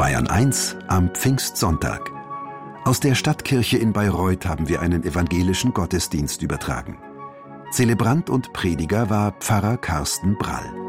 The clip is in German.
Bayern 1 am Pfingstsonntag. Aus der Stadtkirche in Bayreuth haben wir einen evangelischen Gottesdienst übertragen. Zelebrant und Prediger war Pfarrer Carsten Brall.